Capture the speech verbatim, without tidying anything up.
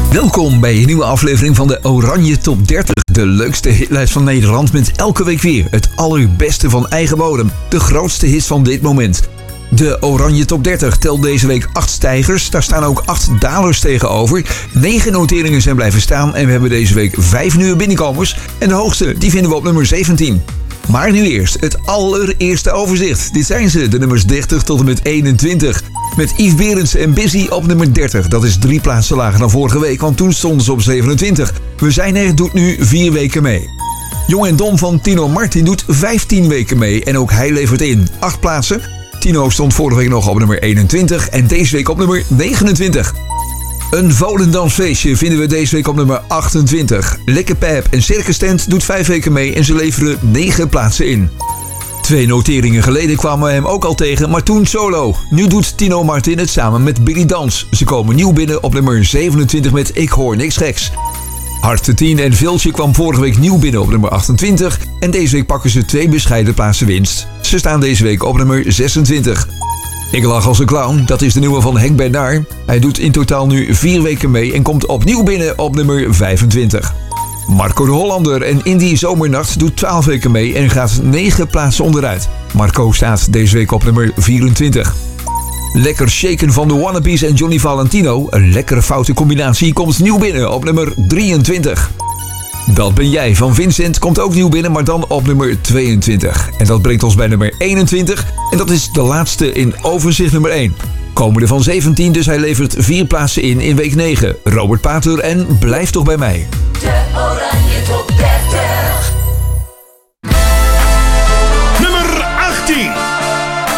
Welkom bij een nieuwe aflevering van de Oranje Top dertig. De leukste hitlijst van Nederland met elke week weer het allerbeste van eigen bodem. De grootste hits van dit moment. De Oranje Top dertig telt deze week acht stijgers. Daar staan ook acht dalers tegenover. negen noteringen zijn blijven staan en we hebben deze week vijf nieuwe binnenkomers. En de hoogste die vinden we op nummer zeventien. Maar nu eerst het allereerste overzicht. Dit zijn ze, de nummers dertig tot en met eenentwintig. Met Yves Berends en Busy op nummer dertig. Dat is drie plaatsen lager dan vorige week, want toen stonden ze op zevenentwintig. We zijn er doet nu vier weken mee. Jong en Dom van Tino Martin doet vijftien weken mee en ook hij levert in acht plaatsen. Tino stond vorige week nog op nummer eenentwintig en deze week op nummer negenentwintig. Een Volendansfeestje vinden we deze week op nummer achtentwintig. Lekker Pep en Circus Tent doet vijf weken mee en ze leveren negen plaatsen in. Twee noteringen geleden kwamen we hem ook al tegen, maar toen solo. Nu doet Tino Martin het samen met Billy Dans. Ze komen nieuw binnen op nummer zevenentwintig met Ik Hoor Niks Geks. Harte tien en Viltje kwam vorige week nieuw binnen op nummer achtentwintig en deze week pakken ze twee bescheiden plaatsen winst. Ze staan deze week op nummer zesentwintig. Ik lach als een clown, dat is de nieuwe van Henk Bernard. Hij doet in totaal nu vier weken mee en komt opnieuw binnen op nummer vijfentwintig. Marco de Hollander en Indie Zomernacht doet twaalf weken mee en gaat negen plaatsen onderuit. Marco staat deze week op nummer vierentwintig. Lekker Shaken van de Wannabes en Johnny Valentino, een lekkere foute combinatie, komt nieuw binnen op nummer drieëntwintig. Dat ben jij van Vincent komt ook nieuw binnen, maar dan op nummer tweeëntwintig. En dat brengt ons bij nummer eenentwintig en dat is de laatste in overzicht nummer één. Komende van zeventien, dus hij levert vier plaatsen in in week negen. Robert Pater en Blijf toch bij mij. De Oranje Top dertig.